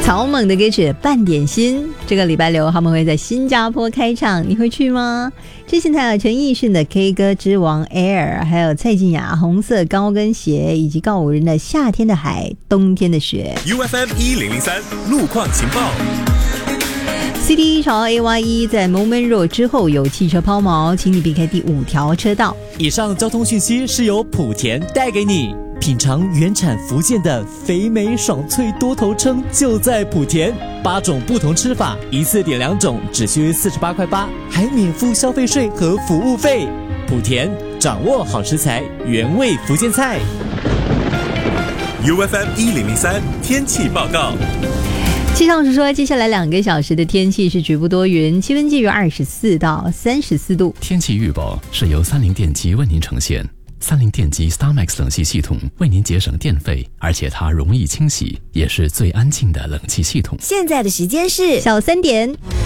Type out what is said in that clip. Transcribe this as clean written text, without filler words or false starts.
草蜢的歌曲《半点心》，这个礼拜六他们会在新加坡开唱，你会去吗？之前还有陈奕迅的 K 歌之王 Air， 还有蔡健雅红色高跟鞋，以及告五人的夏天的海，冬天的雪。 UFM 1003路况情报。 CD 朝 AY1 在蒙门若之后有汽车抛锚，请你避开第5条车道。 以上交通讯息是由莆田带给你。品尝原产福建的肥美爽脆多头称就在莆田，8种不同吃法，一次点2种，只需48块8，还免付消费税和服务费。莆田掌握好食材，原味福建菜。 UFM 1003天气报告。 气象署说，接下来2个小时的天气是局部多云，气温介于24到34度。 天气预报是由三菱电机为您呈现。三菱电机 StarMax 冷气系统为您节省电费，而且它容易清洗，也是最安静的冷气系统。 现在的时间是小3点。